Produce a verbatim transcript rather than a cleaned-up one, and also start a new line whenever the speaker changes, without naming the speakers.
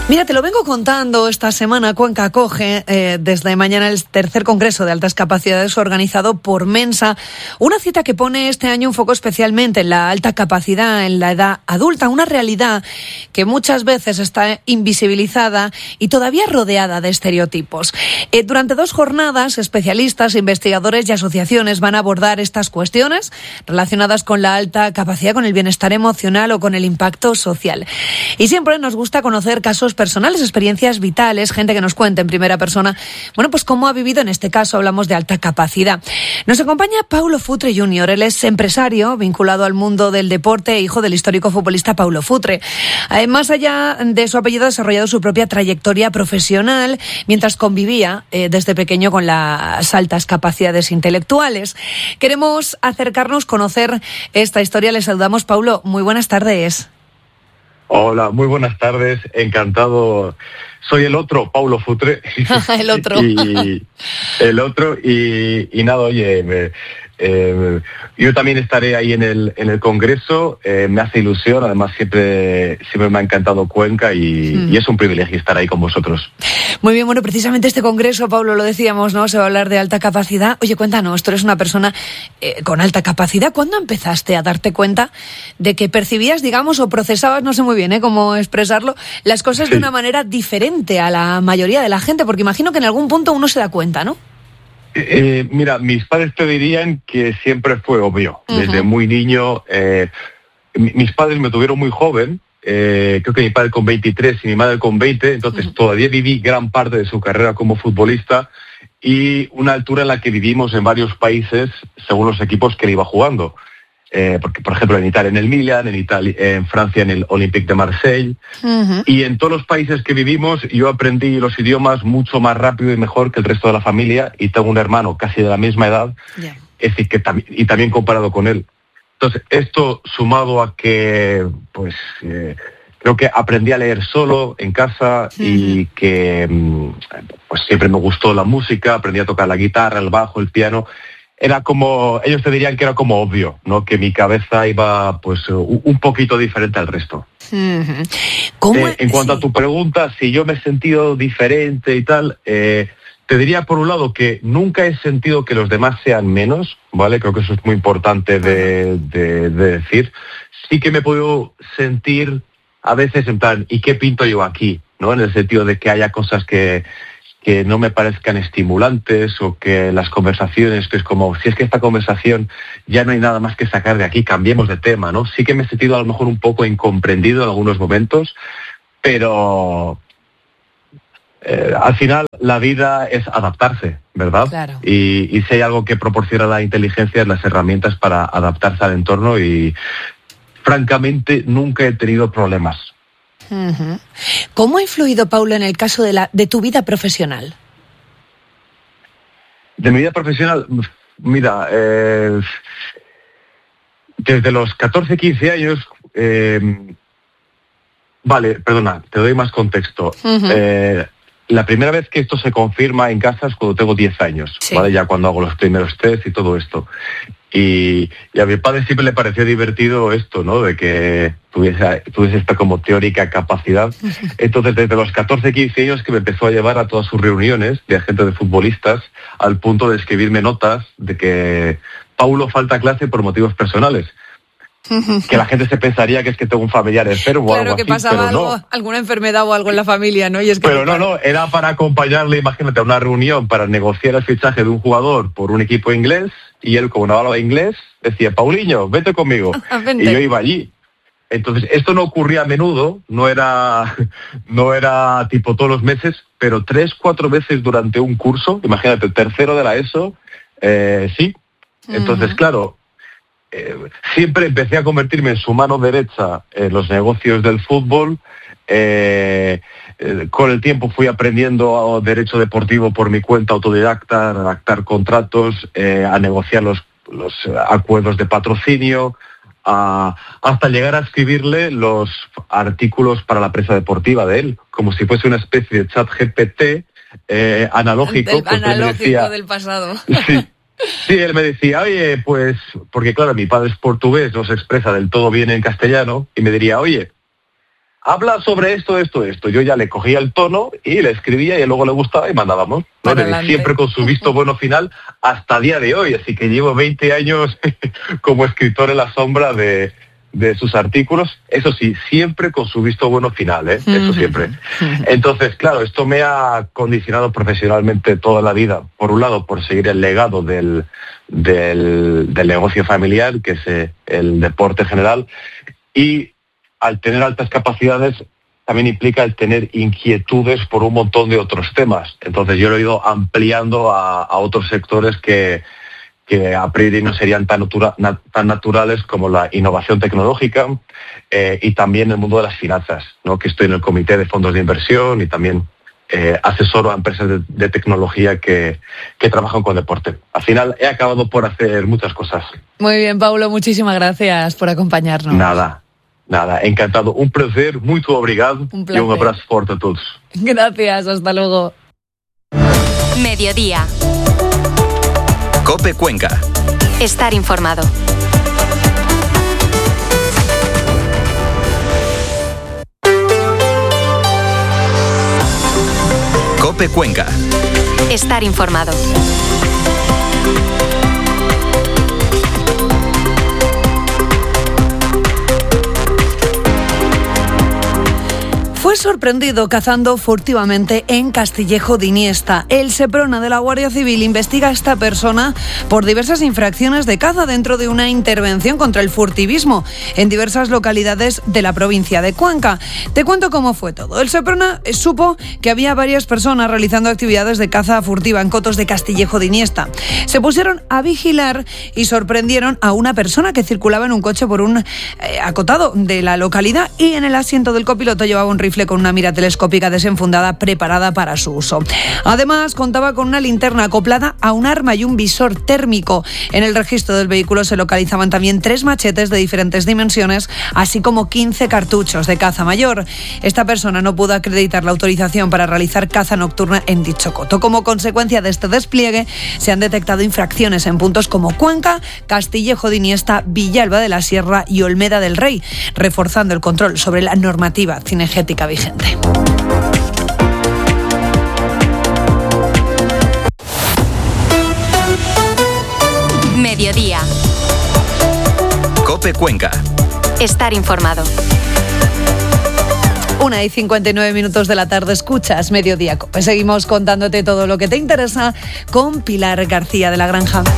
Mira, te lo vengo contando esta semana. Cuenca acoge eh, desde mañana el tercer Congreso de Altas Capacidades organizado por Mensa, una cita que pone este año un foco especialmente en la alta capacidad en la edad adulta, una realidad que muchas veces está invisibilizada y todavía rodeada de estereotipos. Eh, durante dos jornadas, especialistas, investigadores y asociaciones van a abordar estas cuestiones relacionadas con la alta capacidad, con el bienestar emocional o con el impacto social. Y siempre nos gusta conocer casos personales, experiencias vitales, gente que nos cuente en primera persona, bueno, pues cómo ha vivido, en este caso hablamos de alta capacidad. Nos acompaña Paulo Futre junior, él es empresario vinculado al mundo del deporte, hijo del histórico futbolista Paulo Futre. Eh, más allá de su apellido, ha desarrollado su propia trayectoria profesional mientras convivía eh, desde pequeño con las altas capacidades intelectuales. Queremos acercarnos, conocer esta historia. Les saludamos, Paulo. Muy buenas tardes.
Hola, muy buenas tardes, encantado. Soy el otro, Paulo Futre.
el otro.
y, el otro, y, y nada, oye, me, eh, yo también estaré ahí en el en el Congreso, eh, me hace ilusión, además siempre siempre me ha encantado Cuenca y, mm. y es un privilegio estar ahí con vosotros.
Muy bien, bueno, precisamente este Congreso, Paulo, lo decíamos, ¿no? Se va a hablar de alta capacidad. Oye, cuéntanos, tú eres una persona eh, con alta capacidad. ¿Cuándo empezaste a darte cuenta de que percibías, digamos, o procesabas, no sé muy bien, ¿eh? cómo expresarlo, las cosas sí. de una manera diferente a la mayoría de la gente? Porque imagino que en algún punto uno se da cuenta, ¿no?
Eh, mira, mis padres te dirían que siempre fue obvio. Uh-huh. Desde muy niño, eh, mis padres me tuvieron muy joven. Eh, creo que mi padre con veintitrés y mi madre con veinte, entonces uh-huh. todavía viví gran parte de su carrera como futbolista y una altura en la que vivimos en varios países según los equipos que él iba jugando. Eh, porque, por ejemplo, en Italia en el Milan, en Italia, en Francia en el Olympique de Marseille, uh-huh. y en todos los países que vivimos yo aprendí los idiomas mucho más rápido y mejor que el resto de la familia, y tengo un hermano casi de la misma edad, yeah. es decir, que tam- y también comparado con él. Entonces, esto sumado a que, pues, eh, creo que aprendí a leer solo en casa uh-huh. y que, pues, siempre me gustó la música, aprendí a tocar la guitarra, el bajo, el piano. Era como, ellos te dirían que era como obvio, ¿no? Que mi cabeza iba, pues, un poquito diferente al resto.
Uh-huh. ¿Cómo?
Eh, en cuanto sí. a tu pregunta, si yo me he sentido diferente y tal, eh, te diría por un lado que nunca he sentido que los demás sean menos, ¿vale? Creo que eso es muy importante de, de, de decir. Sí que me he podido sentir a veces en plan, ¿y qué pinto yo aquí? ¿No? En el sentido de que haya cosas que... que no me parezcan estimulantes o que las conversaciones, que es como, si es que esta conversación ya no hay nada más que sacar de aquí, cambiemos de tema, ¿no? Sí que me he sentido a lo mejor un poco incomprendido en algunos momentos, pero eh, al final la vida es adaptarse, ¿verdad?
Claro.
Y, y si hay algo que proporciona la inteligencia es las herramientas para adaptarse al entorno y francamente nunca he tenido problemas.
Uh-huh. ¿Cómo ha influido, Paulo, en el caso de, la, de tu vida profesional?
De mi vida profesional, mira, eh, desde los catorce, quince años, eh, vale, perdona, te doy más contexto. Uh-huh. Eh, la primera vez que esto se confirma en casa es cuando tengo diez años, sí. ¿vale? Ya cuando hago los primeros test y todo esto. Y, y a mi padre siempre le pareció divertido esto, ¿no? De que tuviese, tuviese esta como teórica capacidad. Entonces, desde los catorce, quince años que me empezó a llevar a todas sus reuniones de agentes de futbolistas, al punto de escribirme notas de que Paulo falta clase por motivos personales. Que la gente se pensaría que es que tengo un familiar enfermo
claro,
o algo
que
así,
pasaba
pero
algo,
no.
alguna enfermedad o algo en la familia, ¿no? Y es que
pero no, no, era para acompañarle, imagínate, a una reunión para negociar el fichaje de un jugador por un equipo inglés, y él, como no hablaba inglés, decía, Paulinho, vete conmigo.
Vente.
Y yo iba allí. Entonces, esto no ocurría a menudo, no era, no era tipo todos los meses, pero tres, cuatro veces durante un curso, imagínate, tercero de la ESO, eh, sí. Entonces, uh-huh. claro, Eh, siempre empecé a convertirme en su mano derecha en los negocios del fútbol. Eh, eh, con el tiempo fui aprendiendo derecho deportivo por mi cuenta autodidacta, a redactar contratos, eh, a negociar los, los acuerdos de patrocinio, a, hasta llegar a escribirle los artículos para la prensa deportiva de él, como si fuese una especie de chat G P T eh, analógico.
Del, analógico decía, del pasado.
Sí. Sí, él me decía, oye, pues, porque claro, mi padre es portugués, no se expresa del todo bien en castellano, y me diría, oye, habla sobre esto, esto, esto. Yo ya le cogía el tono y le escribía y luego le gustaba y mandábamos, ¿no? Siempre con su visto bueno final hasta día de hoy. Así que llevo veinte años como escritor en la sombra de, de sus artículos. Eso sí, siempre con su visto bueno final, ¿eh? Eso siempre. Entonces, claro, esto me ha condicionado profesionalmente toda la vida. Por un lado, por seguir el legado del, del, del negocio familiar, que es eh, el deporte general, y al tener altas capacidades también implica el tener inquietudes por un montón de otros temas. Entonces yo lo he ido ampliando a, a otros sectores que, que a priori no serían tan, natura, na, tan naturales como la innovación tecnológica eh, y también el mundo de las finanzas, ¿no? Que estoy en el comité de fondos de inversión y también eh, asesoro a empresas de, de tecnología que, que trabajan con deporte. Al final he acabado por hacer muchas cosas.
Muy bien, Paulo, muchísimas gracias por acompañarnos.
Nada. Nada, encantado. Un placer, muito obrigado un y un abrazo fuerte a todos.
Gracias, hasta luego.
Mediodía.
COPE Cuenca.
Estar informado.
COPE Cuenca.
Estar informado.
Fue sorprendido cazando furtivamente en Castillejo de Iniesta. El Seprona de la Guardia Civil investiga a esta persona por diversas infracciones de caza dentro de una intervención contra el furtivismo en diversas localidades de la provincia de Cuenca. Te cuento cómo fue todo. El Seprona supo que había varias personas realizando actividades de caza furtiva en cotos de Castillejo de Iniesta. Se pusieron a vigilar y sorprendieron a una persona que circulaba en un coche por un eh, acotado de la localidad y en el asiento del copiloto llevaba un rifle con una mira telescópica desenfundada preparada para su uso. Además, contaba con una linterna acoplada a un arma y un visor térmico. En el registro del vehículo se localizaban también tres machetes de diferentes dimensiones, así como quince cartuchos de caza mayor. Esta persona no pudo acreditar la autorización para realizar caza nocturna en dicho coto. Como consecuencia de este despliegue, se han detectado infracciones en puntos como Cuenca, Castillejo de Iniesta, Villalba de la Sierra y Olmeda del Rey, reforzando el control sobre la normativa cinegética vigente.
Mediodía.
COPE Cuenca.
Estar informado.
Una y cincuenta y nueve minutos de la tarde, escuchas Mediodía COPE. Seguimos contándote todo lo que te interesa con Pilar García de la Granja.